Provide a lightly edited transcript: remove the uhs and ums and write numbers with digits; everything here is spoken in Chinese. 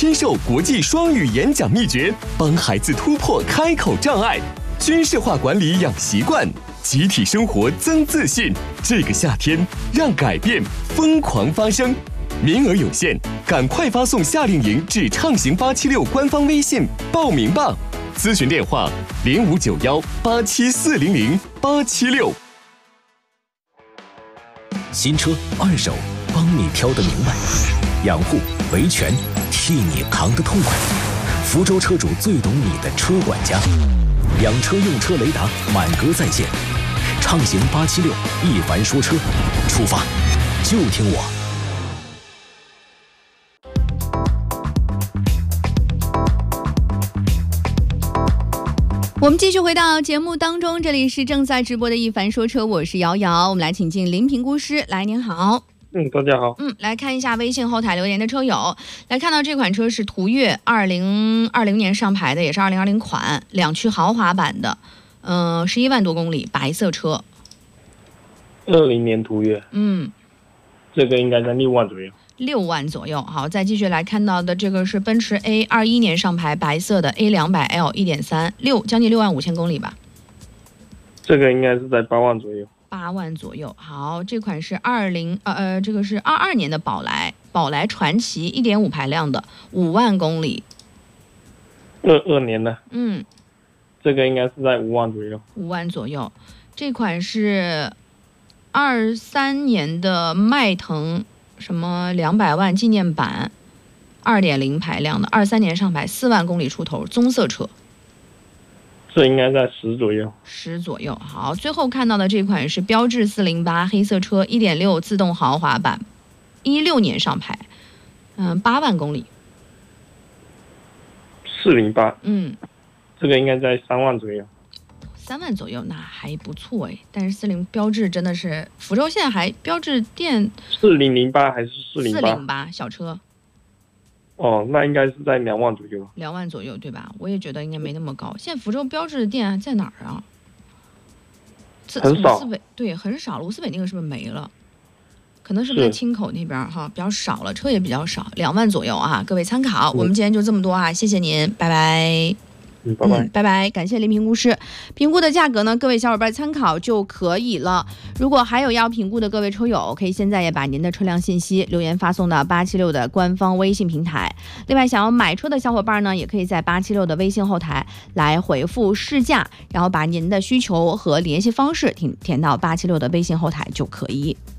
天授国际双语演讲秘诀，帮孩子突破开口障碍。军事化管理养习惯，集体生活增自信。这个夏天，让改变疯狂发生。名额有限，赶快发送夏令营至畅行876官方微信报名吧。咨询电话059187400876。 新车二手，帮你挑得明白；养护维权，替你扛得痛快。福州车主最懂你的车管家，养车用车雷达满格在线。畅行876，一凡说车，出发就听我。 我们继续回到节目当中，这里是正在直播的一凡说车，我是瑶瑶。我们来请进林评估师，来，您好。 大家好。 来看一下微信后台留言的车友，来看到这款车是途岳2020年上牌的，也是2020款2驱豪华版的，11万多公里，白色车。 20年途岳。这个应该在6万左右。 6万左右。好，再继续来看到的这个是奔驰 A 21年上牌白色的 A200L 1.3，将近6万5千公里吧。 这个应该是在8万左右。 8万左右。好，这款是这个是22年的宝来传奇 1.5 排量的5万公里。 22年的。这个应该是在5万左右。 5万左右。这款是23年的迈腾什么200万纪念版 2.0 排量的23年上牌4万公里出头，棕色车。 这应该在10左右。 10左右。好，最后看到的这款是标致408黑色车 1.6 自动豪华版16年上牌8万公里。 408。这个应该在3万左右。 3万左右，那还不错哎。但是标致真的是，福州现在还标致店 4008还是 408小车。 那应该是在2万左右。 2万左右对吧？我也觉得应该没那么高。现在福州标致店在哪儿啊？ 很少。 对，很少了。乌斯北那个是不是没了？可能是在青口那边哈，比较少了，车也比较少，2万左右啊，各位参考。我们今天就这么多啊，谢谢您，拜拜。拜拜，感谢林评估师。评估的价格呢，各位小伙伴参考就可以了。如果还有要评估的各位车友，可以现在也把您的车辆信息留言发送到876的官方微信平台。另外，想要买车的小伙伴呢，也可以在876的微信后台来回复试驾，然后把您的需求和联系方式填到876的微信后台就可以。